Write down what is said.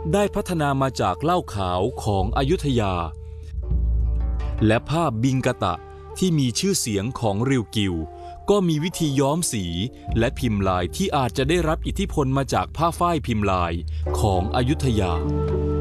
ได้พัฒนามาจากเหล้าขาวของอยุธยาและผ้าบิงกะตะที่มีชื่อเสียงของริวกิวก็มีวิธีย้อมสีและพิมพ์ลายที่อาจจะได้รับอิทธิพลมาจากผ้าฝ้ายพิมพ์ลายของอยุธยา